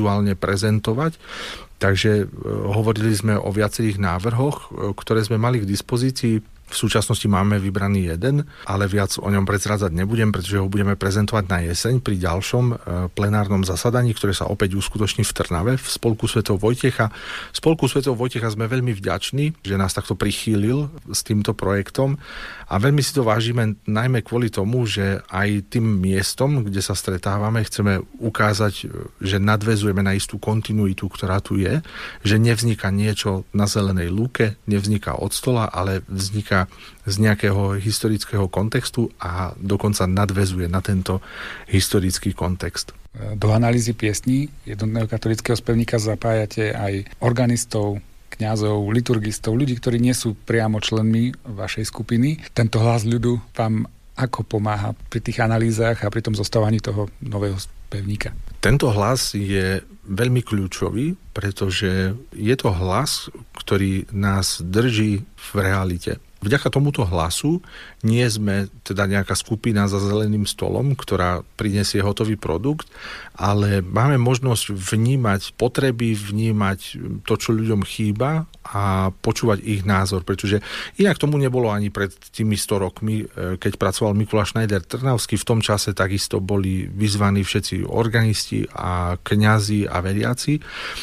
vizuálne prezentovať. Takže hovorili sme o viacerých návrhoch, ktoré sme mali k dispozícii. V súčasnosti máme vybraný jeden, ale viac o ňom prezrádzať nebudem, pretože ho budeme prezentovať na jeseň pri ďalšom plenárnom zasadaní, ktoré sa opäť uskutoční v Trnave v Spolku svätého Vojtecha. Spolku svätého Vojtecha sme veľmi vďační, že nás takto prichýlil s týmto projektom a veľmi si to vážime najmä kvôli tomu, že aj tým miestom, kde sa stretávame, chceme ukázať, že nadväzujeme na istú kontinuitu, ktorá tu je, že nevzniká niečo na zelenej lúke, nevzniká od stola, ale vzniká z nejakého historického kontextu a dokonca nadväzuje na tento historický kontext. Do analýzy piesní jednotného katolíckeho spevníka zapájate aj organistov, kňazov, liturgistov, ľudí, ktorí nie sú priamo členmi vašej skupiny. Tento hlas ľudu vám ako pomáha pri tých analýzach a pri tom zostávaní toho nového spevníka? Tento hlas je veľmi kľúčový, pretože je to hlas, ktorý nás drží v realite. Vďaka tomuto hlasu nie sme teda nejaká skupina za zeleným stolom, ktorá prinesie hotový produkt, ale máme možnosť vnímať potreby, vnímať to, čo ľuďom chýba a počúvať ich názor, pretože inak tomu nebolo ani pred tými 100 rokmi, keď pracoval Mikuláš Schneider Trnavský. V tom čase takisto boli vyzvaní všetci organisti a kňazi a veriaci,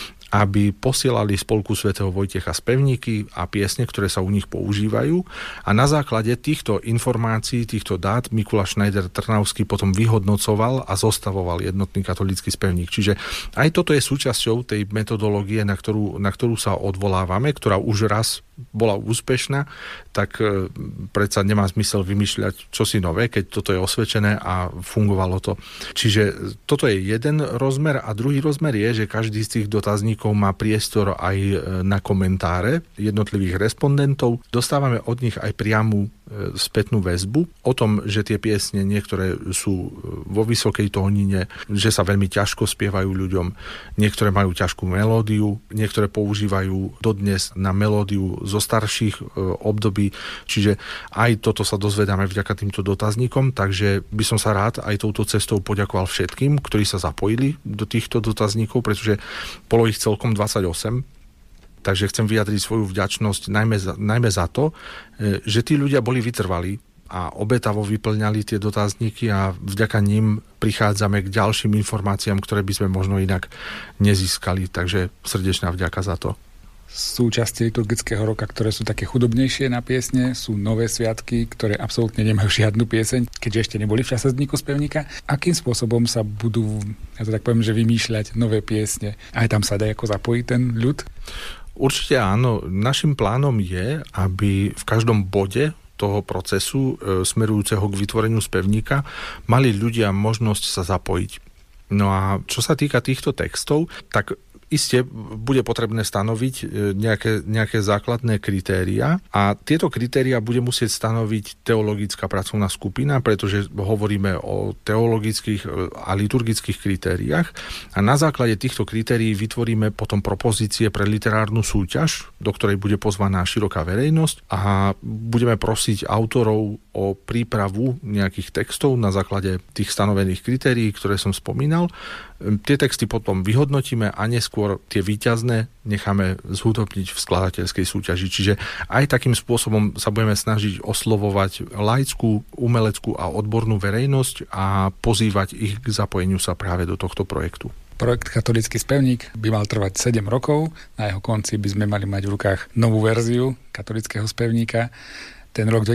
aby posielali Spolku svätého Vojtecha spevníky a piesne, ktoré sa u nich používajú. A na základe týchto informácií, týchto dát Mikuláš Schneider Trnavský potom vyhodnocoval a zostavoval jednotný katolícky spevník. Čiže aj toto je súčasťou tej metodológie, na ktorú sa odvolávame, ktorá už raz bola úspešná, tak predsa nemá zmysel vymýšľať čosi nové, keď toto je osvedčené a fungovalo to. Čiže toto je jeden rozmer a druhý rozmer je, že každý z tých dotazníkov má priestor aj na komentáre jednotlivých respondentov. Dostávame od nich aj priamu spätnú väzbu o tom, že tie piesne niektoré sú vo vysokej tónine, že sa veľmi ťažko spievajú ľuďom, niektoré majú ťažkú melódiu, niektoré používajú dodnes na melódiu zo starších období, čiže aj toto sa dozvedáme vďaka týmto dotazníkom, takže by som sa rád aj touto cestou poďakoval všetkým, ktorí sa zapojili do týchto dotazníkov, pretože bolo ich celkom 28. Takže chcem vyjadriť svoju vďačnosť najmä za to, že tí ľudia boli vytrvalí a obetavo vyplňali tie dotazníky a vďaka nim prichádzame k ďalším informáciám, ktoré by sme možno inak nezískali. Takže srdečná vďaka za to. Súčasti liturgického roka, ktoré sú také chudobnejšie na piesne, sú nové sviatky, ktoré absolútne nemajú žiadnu pieseň, keďže ešte neboli v čase vzniku spevníka. Akým spôsobom sa budú, ja to tak poviem, že vymýšľať nové piesne? Aj tam sa dá ako zapojiť ten ľud? Určite áno. Našim plánom je, aby v každom bode toho procesu smerujúceho k vytvoreniu spevníka mali ľudia možnosť sa zapojiť. No a čo sa týka týchto textov, tak iste bude potrebné stanoviť nejaké základné kritériá a tieto kritériá bude musieť stanoviť teologická pracovná skupina, pretože hovoríme o teologických a liturgických kritériách a na základe týchto kritérií vytvoríme potom propozície pre literárnu súťaž, do ktorej bude pozvaná široká verejnosť a budeme prosiť autorov o prípravu nejakých textov na základe tých stanovených kritérií, ktoré som spomínal. Tie texty potom vyhodnotíme a neskôr tie víťazné necháme zhutopniť v skladateľskej súťaži. Čiže aj takým spôsobom sa budeme snažiť oslovovať laickú, umeleckú a odbornú verejnosť a pozývať ich k zapojeniu sa práve do tohto projektu. Projekt Katolícky spevník by mal trvať 7 rokov. Na jeho konci by sme mali mať v rukách novú verziu katolíckeho spevníka. Ten rok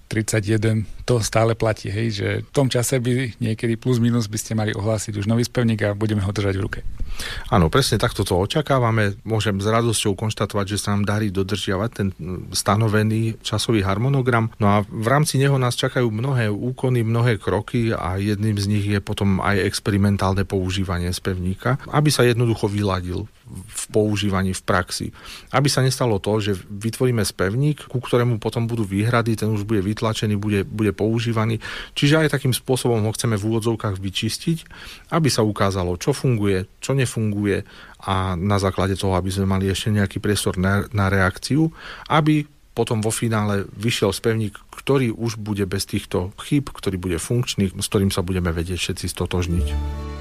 2031, to stále platí, hej, že v tom čase by niekedy plus minus by ste mali ohlásiť už nový spevník a budeme ho držať v ruke. Áno, presne takto to očakávame. Môžem s radosťou konštatovať, že sa nám darí dodržiavať ten stanovený časový harmonogram. No a v rámci neho nás čakajú mnohé úkony, mnohé kroky a jedným z nich je potom aj experimentálne používanie spevníka, aby sa jednoducho vyladil v používaní v praxi. Aby sa nestalo to, že vytvoríme spevník, ku ktorému potom budú výhrady, ten už bude vytlačený, bude používaný. Čiže aj takým spôsobom ho chceme v úvodzovkách vyčistiť, aby sa ukázalo, čo funguje, čo nefunguje a na základe toho, aby sme mali ešte nejaký priestor na reakciu, aby potom vo finále vyšiel spevník, ktorý už bude bez týchto chýb, ktorý bude funkčný, s ktorým sa budeme vedieť všetci stotožniť.